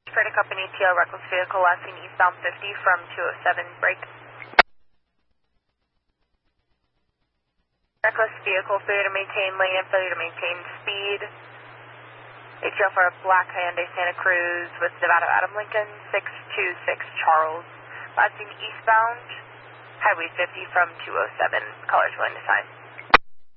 Credit Company TL reckless vehicle last seen eastbound 50 from 207 break. Reckless vehicle failure to maintain lane, failure to maintain speed. ATL for a black Hyundai Santa Cruz with Nevada Adam Lincoln 626 Charles. Last seen eastbound Highway 50 from 207. Callers willing to sign.